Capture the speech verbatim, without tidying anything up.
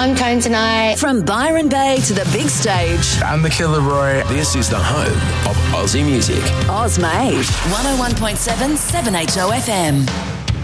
I'm Tone Tonight. From Byron Bay to the big stage. I'm the Killer Roy. This is the home of Aussie music. Oz Made. one oh one point seven, seven H O F M.